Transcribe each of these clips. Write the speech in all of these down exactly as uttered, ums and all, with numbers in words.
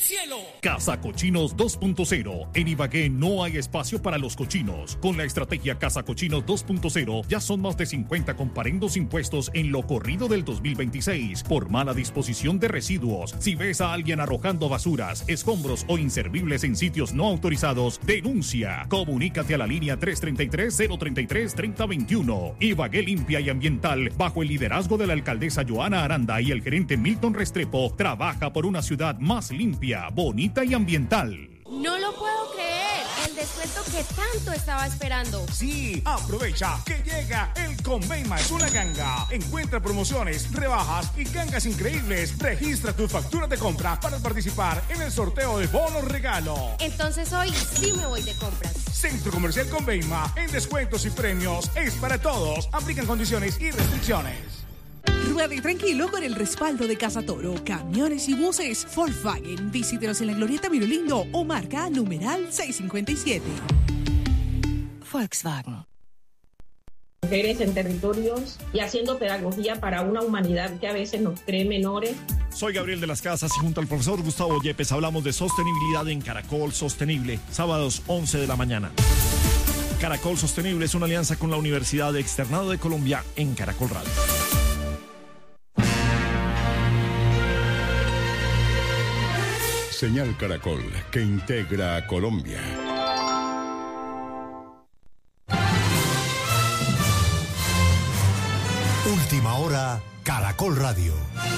cielo. Casa Cochinos dos punto cero. En Ibagué no hay espacio para los cochinos. Con la estrategia Casa Cochinos dos punto cero ya son más de cincuenta comparendos impuestos en lo corrido del dos mil veintiséis por mala disposición de residuos. Si ves a alguien arrojando basuras, escombros o inservibles en sitios no autorizados, denuncia. Comunícate a la línea tres tres tres, cero tres tres, tres cero dos uno. Ibagué Limpia y Ambiental, bajo el liderazgo de la alcaldesa Joana Aranda y el gerente Milton Restrepo, trabaja por una ciudad más limpia, bonita y ambiental. No lo puedo creer, el descuento que tanto estaba esperando. Sí, aprovecha que llega el Convenma es una ganga. Encuentra promociones, rebajas y gangas increíbles. Registra tu factura de compra para participar en el sorteo de bonos regalo. Entonces hoy sí me voy de compras. Centro Comercial Convenma, en descuentos y premios es para todos. Aplican condiciones y restricciones. Ruede tranquilo con el respaldo de Casa Toro, camiones y buses Volkswagen. Visítenos en la Glorieta Mirolindo o marca numeral seiscientos cincuenta y siete. Volkswagen. Mujeres en territorios y haciendo pedagogía para una humanidad que a veces nos cree menores. Soy Gabriel de las Casas y junto al profesor Gustavo Yepes hablamos de sostenibilidad en Caracol Sostenible, sábados once de la mañana. Caracol Sostenible es una alianza con la Universidad Externado de Colombia en Caracol Radio. Señal Caracol, que integra a Colombia. Última hora, Caracol Radio.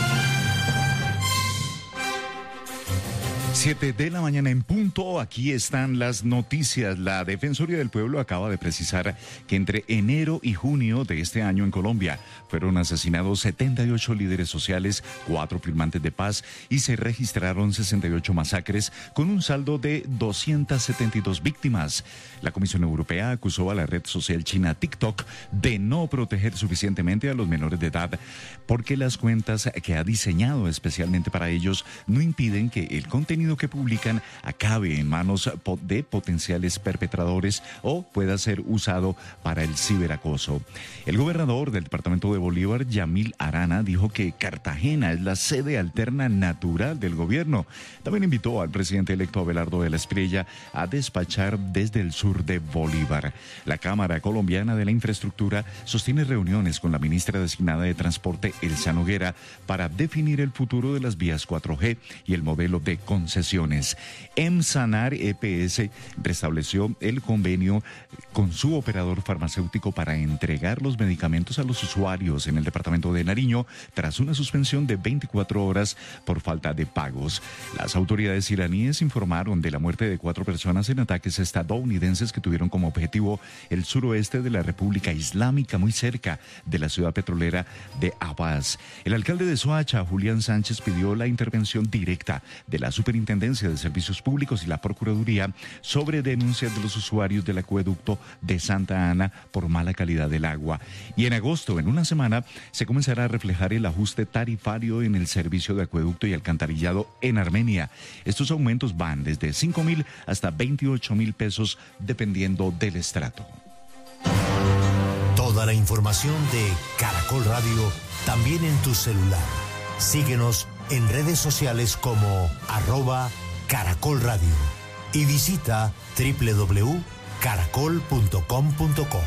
Siete de la mañana en punto, aquí están las noticias. La Defensoría del Pueblo acaba de precisar que entre enero y junio de este año en Colombia fueron asesinados setenta y ocho líderes sociales, cuatro firmantes de paz y se registraron sesenta y ocho masacres con un saldo de doscientas setenta y dos víctimas. La Comisión Europea acusó a la red social china TikTok de no proteger suficientemente a los menores de edad porque las cuentas que ha diseñado especialmente para ellos no impiden que el contenido que publican acabe en manos de potenciales perpetradores o pueda ser usado para el ciberacoso. El gobernador del departamento de Bolívar, Yamil Arana, dijo que Cartagena es la sede alterna natural del gobierno. También invitó al presidente electo Abelardo de la Espriella a despachar desde el sur de Bolívar. La Cámara Colombiana de la Infraestructura sostiene reuniones con la ministra designada de Transporte, Elsa Noguera, para definir el futuro de las vías cuatro G y el modelo de concesiones. Emsanar E P S restableció el convenio con su operador farmacéutico para entregar los medicamentos a los usuarios en el departamento de Nariño tras una suspensión de veinticuatro horas por falta de pagos. Las autoridades iraníes informaron de la muerte de cuatro personas en ataques estadounidenses que tuvieron como objetivo el suroeste de la República Islámica, muy cerca de la ciudad petrolera de Abbas. El alcalde de Soacha, Julián Sánchez, pidió la intervención directa de la Superintendencia de Servicios Públicos y la Procuraduría sobre denuncias de los usuarios del acueducto de Santa Ana por mala calidad del agua. Y en agosto, en una semana, se comenzará a reflejar el ajuste tarifario en el servicio de acueducto y alcantarillado en Armenia. Estos aumentos van desde cinco mil hasta veintiocho mil pesos dependiendo del estrato. Toda la información de Caracol Radio también en tu celular. Síguenos en redes sociales como arroba Caracol Radio y visita doble u doble u doble u punto caracol punto com punto co.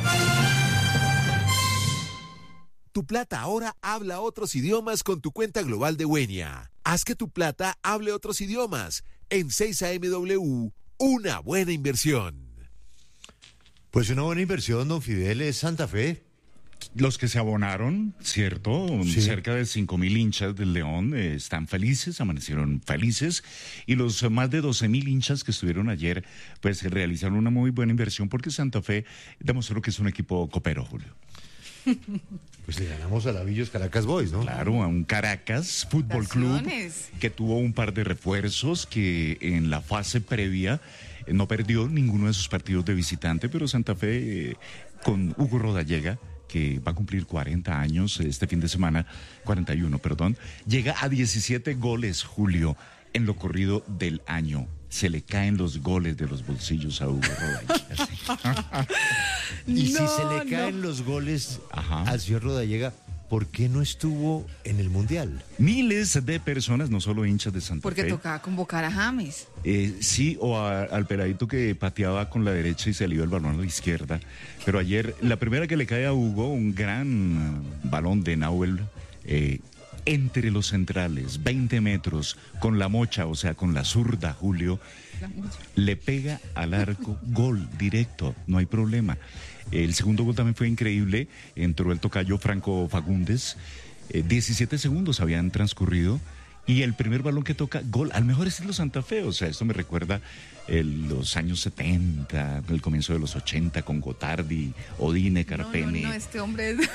Tu plata ahora habla otros idiomas con tu cuenta global de Wenia. Haz que tu plata hable otros idiomas. En seis A M W, una buena inversión. Pues una buena inversión, don Fidel, es Santa Fe. Los que se abonaron, ¿cierto? Sí. Cerca de cinco mil hinchas del León eh, están felices, amanecieron felices. Y los eh, más de doce mil hinchas que estuvieron ayer, pues realizaron una muy buena inversión porque Santa Fe demostró que es un equipo copero, Julio. Pues le ganamos a la Villos Caracas Boys, ¿no? Claro, a un Caracas Fútbol Club que tuvo un par de refuerzos que en la fase previa eh, no perdió ninguno de sus partidos de visitante, pero Santa Fe eh, con Hugo Rodallega, que va a cumplir cuarenta años este fin de semana, cuarenta y uno, perdón, llega a diecisiete goles, Julio, en lo corrido del año. Se le caen los goles de los bolsillos a Hugo Rodallega. Y no, si se le caen no. los goles Ajá. al señor Rodallega, ¿por qué no estuvo en el Mundial? Miles de personas, no solo hinchas de Santa Porque Fe. tocaba convocar a James. Eh, sí, o a- al peladito que pateaba con la derecha y se le iba el balón a la izquierda. Pero ayer, la primera que le cae a Hugo, un gran eh, balón de Nahuel, eh, entre los centrales, veinte metros, con la mocha, o sea, con la zurda, Julio, le pega al arco, gol directo, no hay problema. El segundo gol también fue increíble, entró el tocayo Franco Fagundes, eh, diecisiete segundos habían transcurrido, y el primer balón que toca, gol, al mejor estilo Santa Fe, o sea, esto me recuerda el- los años setenta, el comienzo de los ochenta, con Gotardi, Odine, Carpene. No, no, no, este hombre es,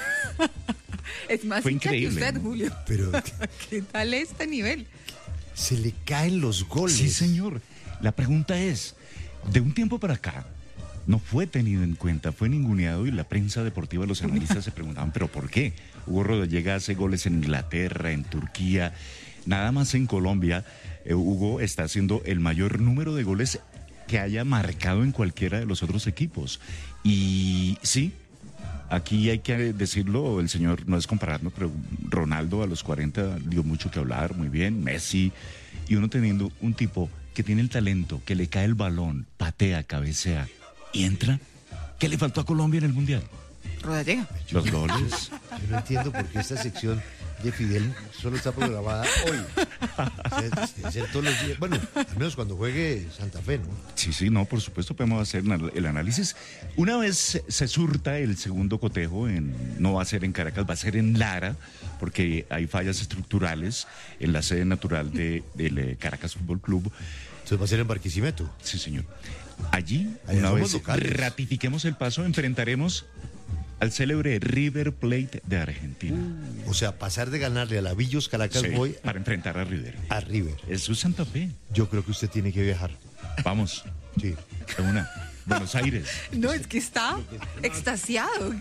es más Fue hincha que increíble, usted, ¿no? Julio. Pero ¿Qué tal este nivel? se le caen los goles. Sí, señor. La pregunta es, de un tiempo para acá, no fue tenido en cuenta, fue ninguneado y la prensa deportiva, los analistas se preguntaban, ¿pero por qué? Hugo Rodallega hace goles en Inglaterra, en Turquía, nada más en Colombia. eh, Hugo está haciendo el mayor número de goles que haya marcado en cualquiera de los otros equipos. Y sí, aquí hay que decirlo, el señor, no es compararnos, pero Ronaldo a los cuarenta dio mucho que hablar, muy bien, Messi, y uno teniendo un tipo que tiene el talento, que le cae el balón, patea, cabecea y entra. ¿Qué le faltó a Colombia en el Mundial? Rodallega. Los goles. Yo no entiendo por qué esta sección de Fidel solo está programada hoy. O sea, debe ser todos los días. Bueno, al menos cuando juegue Santa Fe, ¿no? Sí, sí, no, por supuesto podemos hacer el análisis. Una vez se, se surta el segundo cotejo, en, no va a ser en Caracas, va a ser en Lara, porque hay fallas estructurales en la sede natural de, del eh, Caracas Fútbol Club. Entonces va a ser en Barquisimeto. Sí, señor. Allí, Allá una somos vez locales. ratifiquemos el paso, enfrentaremos al célebre River Plate de Argentina. O sea, pasar de ganarle a la Villos Caracas Sí, Boy para enfrentar a River. a River. Eso es Santa Fe. Yo creo que usted tiene que viajar. Vamos, Sí. de una. Buenos Aires. No, es que está extasiado.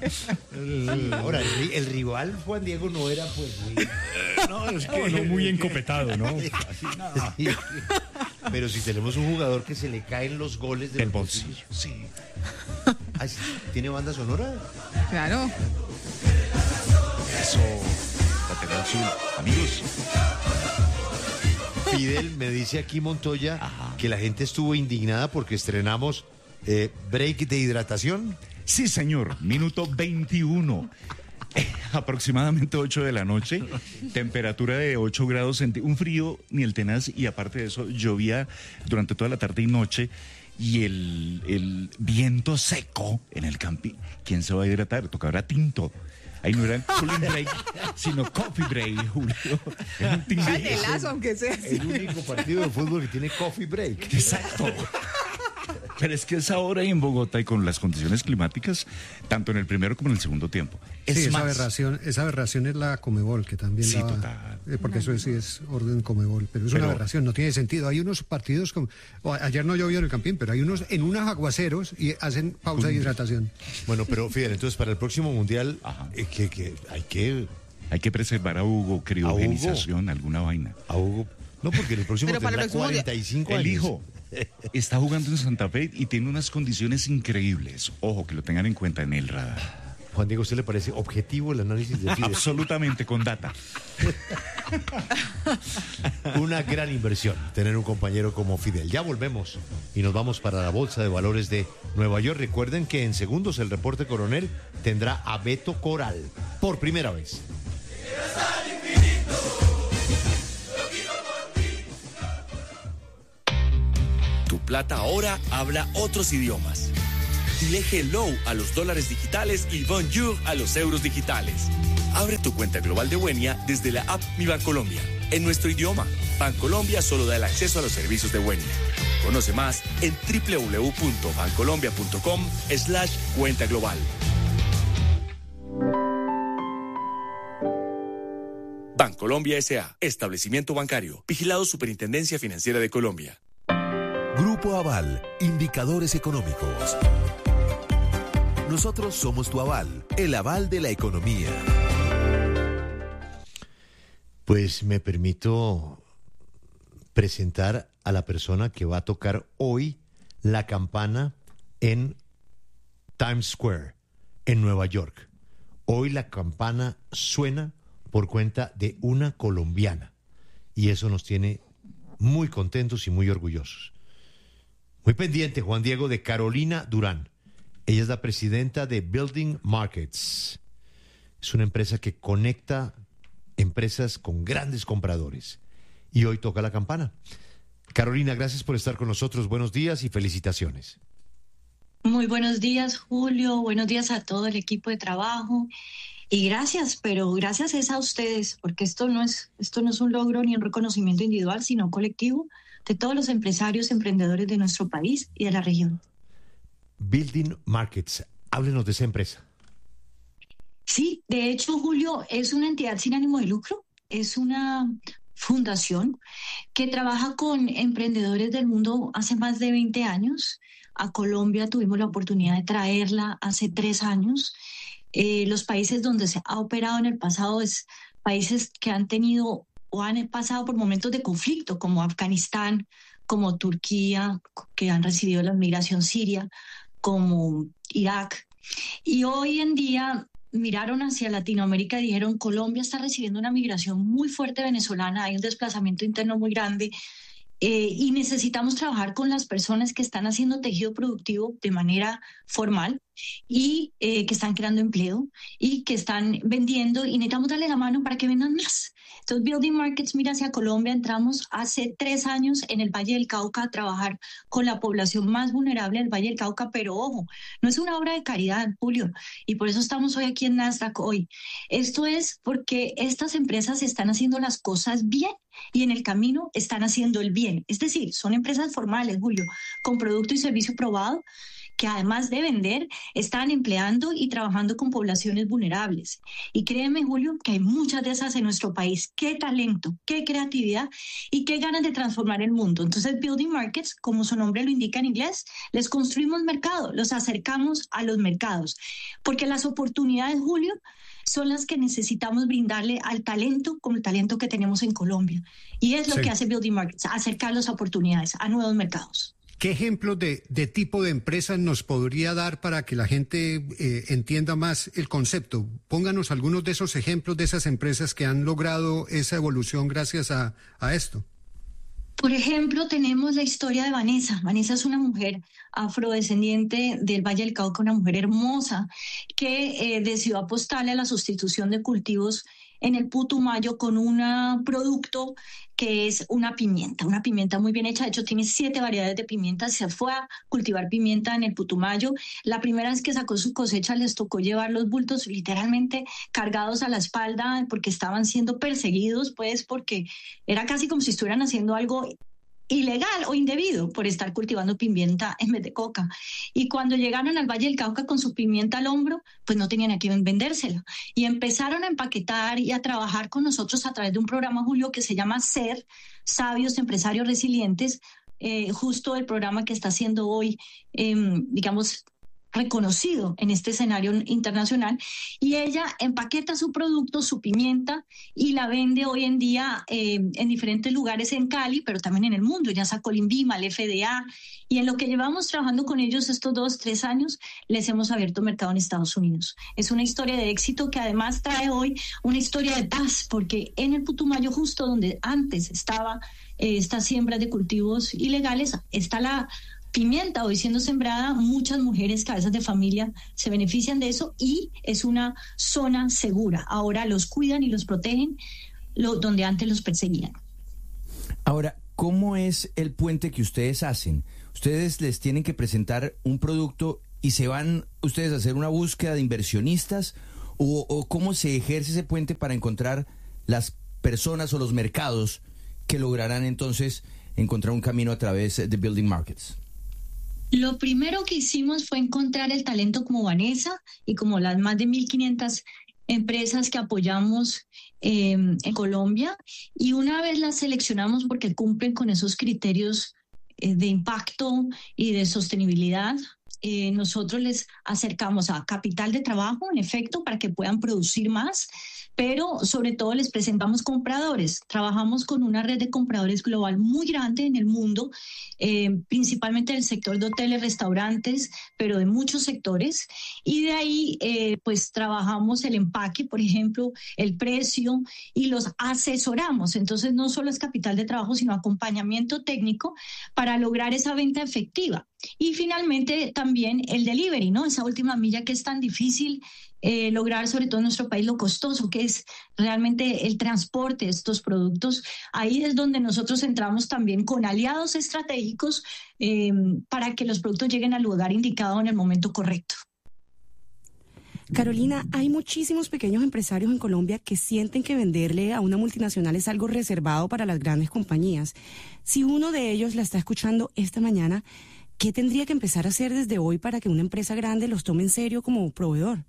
Ahora, el, ri- el rival Juan Diego no era pues muy... No, es que no muy encopetado, ¿no? Sí. Pero si tenemos un jugador que se le caen los goles del El bolsillo, sí. Ah, ¿sí? ¿Tiene banda sonora? Claro. Eso. Lateral sur. Amigos. Fidel, me dice aquí Montoya que la gente estuvo indignada porque estrenamos eh, break de hidratación. Sí, señor. Minuto veintiuno. Eh, aproximadamente ocho de la noche. Temperatura de ocho grados centígrados. Un frío ni el tenaz. Y aparte de eso, llovía durante toda la tarde y noche. Y el, el viento seco en el camping. ¿Quién se va a hidratar? Tocaba tinto. Ahí no era el cooling break, sino coffee break, Julio. Era un tinto. Canelazo, aunque sea así. El único partido de fútbol que tiene coffee break. Exacto. Pero es que es ahora en Bogotá y con las condiciones climáticas, tanto en el primero como en el segundo tiempo. Es Sí, esa más, aberración, esa aberración es la Comebol, que también Sí, la- total. eh, porque eso es, sí es orden Comebol, pero es Pero- una aberración, no tiene sentido. Hay unos partidos, como, o ayer no llovió en el Campín, pero hay unos en unos aguaceros y hacen pausa de hidratación. Bueno, pero Fidel, entonces para el próximo mundial eh, que, que hay que hay que preservar a Hugo, criogenización, alguna vaina. a Hugo. No, porque en el próximo Pero para el tendrá próximo día- cuarenta y cinco El años. hijo está jugando en Santa Fe y tiene unas condiciones increíbles. Ojo, que lo tengan en cuenta en el radar. Juan Diego, ¿a usted le parece objetivo el análisis de Fidel? Absolutamente, con data. Una gran inversión tener un compañero como Fidel. Ya volvemos y nos vamos para la Bolsa de Valores de Nueva York. Recuerden que en segundos el reporte coronel tendrá a Beto Coral por primera vez. Tu plata ahora habla otros idiomas. Dile hello a los dólares digitales y bonjour a los euros digitales. Abre tu cuenta global de Buenia desde la app Mi Bancolombia. En nuestro idioma, Bancolombia solo da el acceso a los servicios de Buenia. Conoce más en doble u doble u doble u punto bancolombia punto com slash cuenta global. Bancolombia S A. Establecimiento bancario. Vigilado Superintendencia Financiera de Colombia. Grupo Aval, indicadores económicos. Nosotros somos tu aval, el aval de la economía. Pues me permito presentar a la persona que va a tocar hoy la campana en Times Square, en Nueva York. Hoy la campana suena por cuenta de una colombiana y eso nos tiene muy contentos y muy orgullosos. Muy pendiente, Juan Diego, de Carolina Durán. Ella es la presidenta de Building Markets. Es una empresa que conecta empresas con grandes compradores. Y hoy toca la campana. Carolina, gracias por estar con nosotros. Buenos días y felicitaciones. Muy buenos días, Julio. Buenos días a todo el equipo de trabajo. Y gracias, pero gracias es a ustedes, porque esto no es, esto no es un logro ni un reconocimiento individual, sino colectivo de todos los empresarios, emprendedores de nuestro país y de la región. Building Markets, háblenos de esa empresa. Sí, de hecho, Julio, es una entidad sin ánimo de lucro, es una fundación que trabaja con emprendedores del mundo hace más de veinte años. A Colombia tuvimos la oportunidad de traerla hace tres años. Eh, los países donde se ha operado en el pasado es países que han tenido o han pasado por momentos de conflicto, como Afganistán, como Turquía, que han recibido la migración siria, como Irak. Y hoy en día miraron hacia Latinoamérica y dijeron, Colombia está recibiendo una migración muy fuerte venezolana, hay un desplazamiento interno muy grande, eh, y necesitamos trabajar con las personas que están haciendo tejido productivo de manera formal y eh, que están creando empleo y que están vendiendo, y necesitamos darle la mano para que vendan más. Entonces, Building Markets mira hacia Colombia. Entramos hace tres años en el Valle del Cauca a trabajar con la población más vulnerable del Valle del Cauca, pero ojo, no es una obra de caridad, Julio, y por eso estamos hoy aquí en Nasdaq hoy. Esto es porque estas empresas están haciendo las cosas bien y en el camino están haciendo el bien. Es decir, son empresas formales, Julio, con producto y servicio probado, que además de vender, están empleando y trabajando con poblaciones vulnerables. Y créeme, Julio, que hay muchas de esas en nuestro país. Qué talento, qué creatividad y qué ganas de transformar el mundo. Entonces, Building Markets, como su nombre lo indica en inglés, les construimos mercado, los acercamos a los mercados. Porque las oportunidades, Julio, son las que necesitamos brindarle al talento, como el talento que tenemos en Colombia. Y es lo Sí. que hace Building Markets, acercar las oportunidades a nuevos mercados. ¿Qué ejemplos de, de tipo de empresas nos podría dar para que la gente eh, entienda más el concepto? Pónganos algunos de esos ejemplos de esas empresas que han logrado esa evolución gracias a, a esto. Por ejemplo, tenemos la historia de Vanessa. Vanessa es una mujer afrodescendiente del Valle del Cauca, una mujer hermosa que eh, decidió apostarle a la sustitución de cultivos en el Putumayo con un producto que es una pimienta, una pimienta muy bien hecha. De hecho, tiene siete variedades de pimienta. Se fue a cultivar pimienta en el Putumayo. La primera vez que sacó su cosecha les tocó llevar los bultos literalmente cargados a la espalda porque estaban siendo perseguidos, pues porque era casi como si estuvieran haciendo algo ilegal o indebido por estar cultivando pimienta en vez de coca. Y cuando llegaron al Valle del Cauca con su pimienta al hombro, pues no tenían a quién vendérsela. Y empezaron a empaquetar y a trabajar con nosotros a través de un programa, Julio, que se llama SER, Sabios Empresarios Resilientes, eh, justo el programa que está haciendo hoy, eh, digamos, reconocido en este escenario internacional, y ella empaqueta su producto, su pimienta, y la vende hoy en día eh, en diferentes lugares en Cali, pero también en el mundo. Ya sacó el INVIMA, el F D A, y en lo que llevamos trabajando con ellos estos dos, tres años, les hemos abierto mercado en Estados Unidos. Es una historia de éxito que además trae hoy una historia de paz, porque en el Putumayo, justo donde antes estaba eh, esta siembra de cultivos ilegales, está la pimienta hoy siendo sembrada. Muchas mujeres, cabezas de familia, se benefician de eso y es una zona segura. Ahora los cuidan y los protegen lo, donde antes los perseguían. Ahora, ¿cómo es el puente que ustedes hacen? Ustedes les tienen que presentar un producto y se van ustedes a hacer una búsqueda de inversionistas, o, o cómo se ejerce ese puente para encontrar las personas o los mercados que lograrán entonces encontrar un camino a través de Building Markets. Lo primero que hicimos fue encontrar el talento como Vanessa y como las más de mil quinientas empresas que apoyamos eh, en Colombia, y una vez las seleccionamos porque cumplen con esos criterios eh, de impacto y de sostenibilidad, Eh, nosotros les acercamos a capital de trabajo, en efecto, para que puedan producir más, pero sobre todo les presentamos compradores. Trabajamos con una red de compradores global muy grande en el mundo, eh, principalmente del sector de hoteles, restaurantes, pero de muchos sectores. Y de ahí, eh, pues trabajamos el empaque, por ejemplo, el precio, y los asesoramos. Entonces, no solo es capital de trabajo, sino acompañamiento técnico para lograr esa venta efectiva. Y finalmente también el delivery, ¿no? Esa última milla que es tan difícil eh, lograr, sobre todo en nuestro país, lo costoso que es realmente el transporte de estos productos. Ahí es donde nosotros entramos también con aliados estratégicos eh, para que los productos lleguen al lugar indicado en el momento correcto. Carolina, hay muchísimos pequeños empresarios en Colombia que sienten que venderle a una multinacional es algo reservado para las grandes compañías. Si uno de ellos la está escuchando esta mañana, ¿qué tendría que empezar a hacer desde hoy para que una empresa grande los tome en serio como proveedor?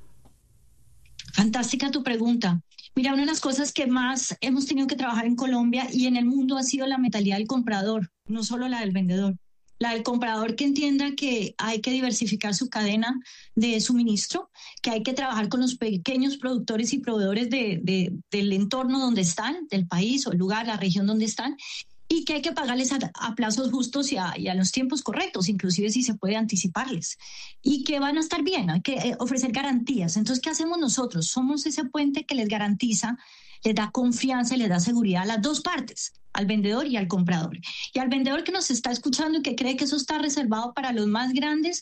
Fantástica tu pregunta. Mira, una de las cosas que más hemos tenido que trabajar en Colombia y en el mundo ha sido la mentalidad del comprador, no solo la del vendedor. La del comprador que entienda que hay que diversificar su cadena de suministro, que hay que trabajar con los pequeños productores y proveedores de, de, del entorno donde están, del país o el lugar, la región donde están, y que hay que pagarles a, a plazos justos y a, y a los tiempos correctos, inclusive si se puede anticiparles, y que van a estar bien, hay que eh, ofrecer garantías. Entonces, ¿qué hacemos nosotros? Somos ese puente que les garantiza, les da confianza y les da seguridad a las dos partes, al vendedor y al comprador. Y al vendedor que nos está escuchando y que cree que eso está reservado para los más grandes,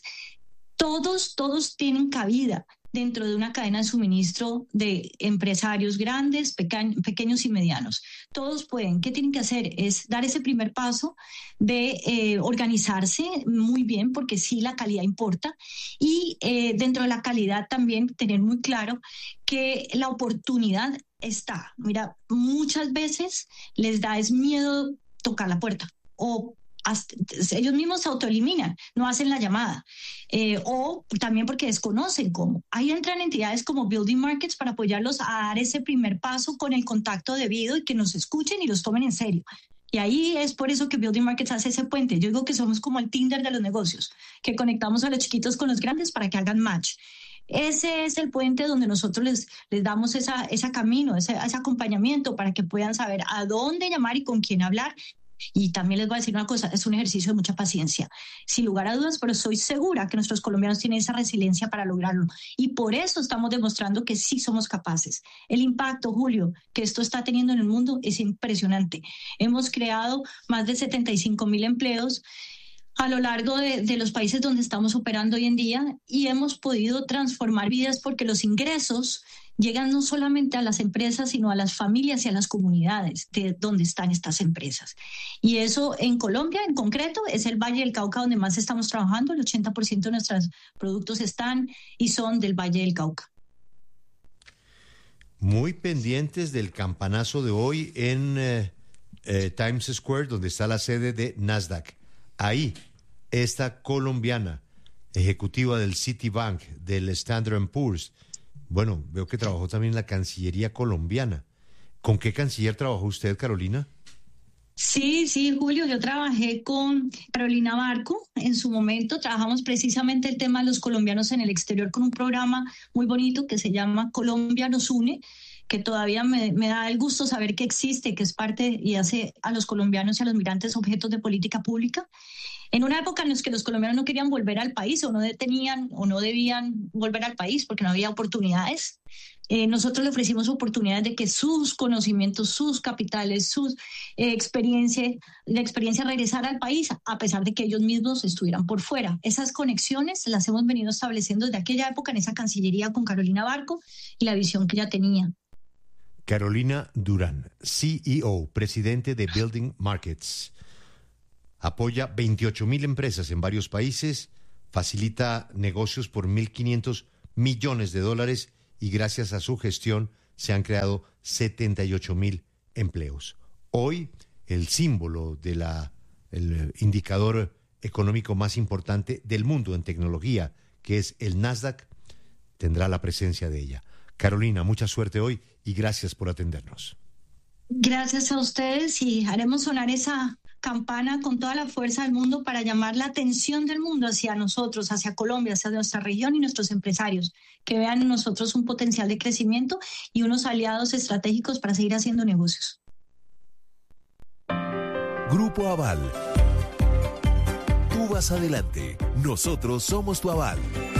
todos, todos tienen cabida dentro de una cadena de suministro de empresarios grandes, peca- pequeños y medianos. Todos pueden. ¿Qué tienen que hacer? Es dar ese primer paso de eh, organizarse muy bien, porque sí, la calidad importa, y eh, dentro de la calidad también tener muy claro que la oportunidad está. Mira, muchas veces les da es miedo tocar la puerta o hasta, ellos mismos se autoeliminan, no hacen la llamada, eh, o también porque desconocen cómo. Ahí entran entidades como Building Markets para apoyarlos a dar ese primer paso con el contacto debido y que nos escuchen y los tomen en serio. Y ahí es por eso que Building Markets hace ese puente. Yo digo que somos como el Tinder de los negocios, que conectamos a los chiquitos con los grandes para que hagan match. Ese es el puente donde nosotros les, les damos esa, ese camino, ese, ese acompañamiento para que puedan saber a dónde llamar y con quién hablar. Y también les voy a decir una cosa, es un ejercicio de mucha paciencia, sin lugar a dudas, pero soy segura que nuestros colombianos tienen esa resiliencia para lograrlo. Y por eso estamos demostrando que sí somos capaces. El impacto, Julio, que esto está teniendo en el mundo es impresionante. Hemos creado más de setenta y cinco mil empleos a lo largo de, de los países donde estamos operando hoy en día y hemos podido transformar vidas porque los ingresos llegan no solamente a las empresas, sino a las familias y a las comunidades de donde están estas empresas. Y eso en Colombia, en concreto, es el Valle del Cauca donde más estamos trabajando. El ochenta por ciento de nuestros productos están y son del Valle del Cauca. Muy pendientes del campanazo de hoy en eh, eh, Times Square, donde está la sede de Nasdaq. Ahí, esta colombiana, ejecutiva del Citibank, del Standard and Poor's, bueno, veo que trabajó también en la Cancillería colombiana. ¿Con qué canciller trabajó usted, Carolina? Sí, sí, Julio, yo trabajé con Carolina Barco en su momento. Trabajamos precisamente el tema de los colombianos en el exterior con un programa muy bonito que se llama Colombia nos une, que todavía me, me da el gusto saber que existe, que es parte y hace a los colombianos y a los migrantes objetos de política pública. En una época en la que los colombianos no querían volver al país o no tenían o no debían volver al país porque no había oportunidades, eh, nosotros le ofrecimos oportunidades de que sus conocimientos, sus capitales, su eh, experiencia, la experiencia regresara al país a pesar de que ellos mismos estuvieran por fuera. Esas conexiones las hemos venido estableciendo desde aquella época en esa Cancillería con Carolina Barco y la visión que ella tenía. Carolina Durán, C E O, presidente de Building Markets. Apoya veintiocho mil empresas en varios países, facilita negocios por mil quinientos millones de dólares y gracias a su gestión se han creado setenta y ocho mil empleos. Hoy, el símbolo de la, el indicador económico más importante del mundo en tecnología, que es el Nasdaq, tendrá la presencia de ella. Carolina, mucha suerte hoy y gracias por atendernos. Gracias a ustedes y haremos sonar esa campana con toda la fuerza del mundo para llamar la atención del mundo hacia nosotros, hacia Colombia, hacia nuestra región y nuestros empresarios, que vean en nosotros un potencial de crecimiento y unos aliados estratégicos para seguir haciendo negocios. Grupo Aval. Tú vas adelante, nosotros somos tu aval.